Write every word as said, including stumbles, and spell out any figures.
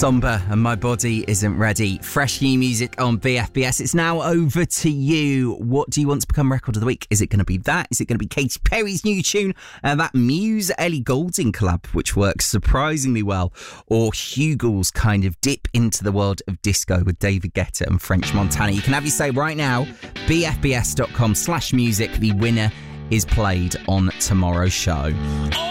Somber and My Body Isn't Ready. Fresh new music on B F B S. It's now over to you. What do you want to become record of the week? Is it going to be that? Is it going to be Katy Perry's new tune? Uh, that Muse Ellie Goulding collab, which works surprisingly well? Or Hugel's kind of dip into the world of disco with David Guetta and French Montana? You can have your say right now. B F B S dot com slash music. The winner is played on tomorrow's show.